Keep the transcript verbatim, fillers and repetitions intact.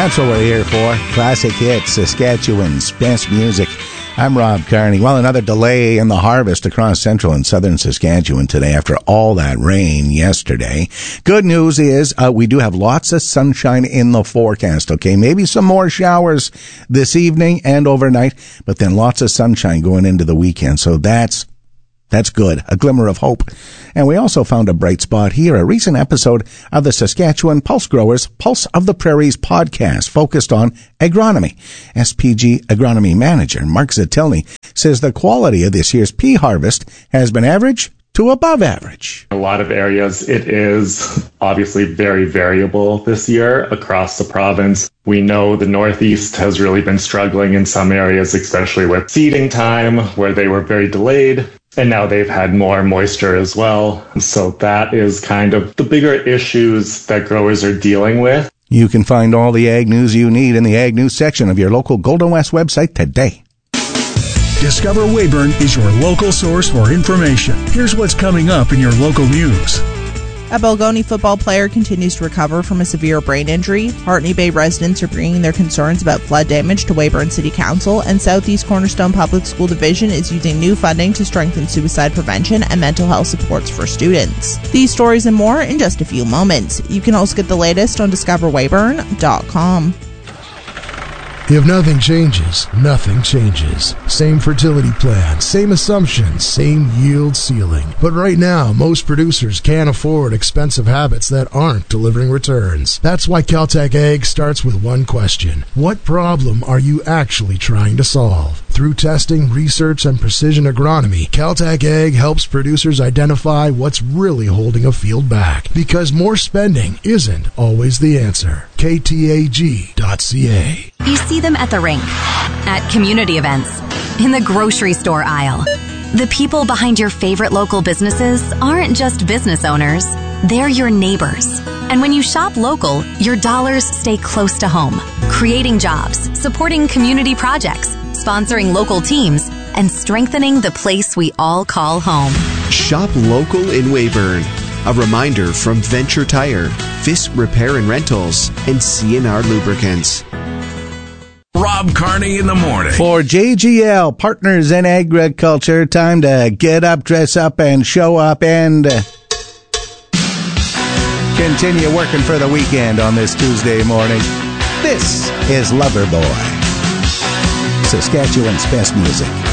That's what we're here for. Classic hits, Saskatchewan's best music. I'm Rob Carney. Well, another delay in the harvest across central and southern Saskatchewan today after all that rain yesterday. Good news is uh, we do have lots of sunshine in the forecast, okay? Maybe some more showers this evening and overnight, but then lots of sunshine going into the weekend. So that's That's good. A glimmer of hope. And we also found a bright spot here, a recent episode of the Saskatchewan Pulse Growers Pulse of the Prairies podcast focused on agronomy. S P G agronomy manager Mark Zatilny says the quality of this year's pea harvest has been average to above average. A lot of areas, it is obviously very variable this year across the province. We know the Northeast has really been struggling in some areas, especially with seeding time, where they were very delayed. And now they've had more moisture as well. So that is kind of the bigger issues that growers are dealing with. You can find all the ag news you need in the ag news section of your local Golden West website today. Discover Weyburn is your local source for information. Here's what's coming up in your local news. A Balgonie football player continues to recover from a severe brain injury. Hartney Bay residents are bringing their concerns about flood damage to Weyburn City Council, and Southeast Cornerstone Public School Division is using new funding to strengthen suicide prevention and mental health supports for students. These stories and more in just a few moments. You can also get the latest on discover weyburn dot com. If nothing changes, nothing changes. Same fertility plan, same assumptions, same yield ceiling. But right now, most producers can't afford expensive habits that aren't delivering returns. That's why Caltech Ag starts with one question. What problem are you actually trying to solve? Through testing, research, and precision agronomy, Caltech Ag helps producers identify what's really holding a field back. Because more spending isn't always the answer. K T A G dot C A. You see them at the rink, at community events, in the grocery store aisle. The people behind your favorite local businesses aren't just business owners, they're your neighbors. And when you shop local, your dollars stay close to home, creating jobs, supporting community projects, sponsoring local teams, and strengthening the place we all call home. Shop local in Weyburn. A reminder from Venture Tire, Fisk Repair and Rentals, and C and R Lubricants. Rob Carney in the morning. For J G L, Partners in Agriculture, time to get up, dress up, and show up and uh, continue working for the weekend on this Tuesday morning. This is Loverboy, Saskatchewan's best music.